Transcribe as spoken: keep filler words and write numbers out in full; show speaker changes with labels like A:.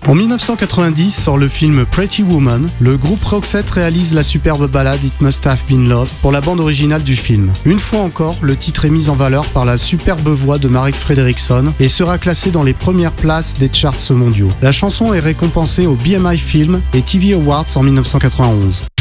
A: En dix-neuf cent quatre-vingt-dix sort le film Pretty Woman. Le groupe Roxette réalise la superbe ballade It Must Have Been Love pour la bande originale du film. Une fois encore, le titre est mis en valeur par la superbe voix de Mark Fredriksson et sera classé dans les premières places des charts mondiaux. La chanson est récompensée aux B M I Film et T V Awards en dix-neuf cent quatre-vingt-onze.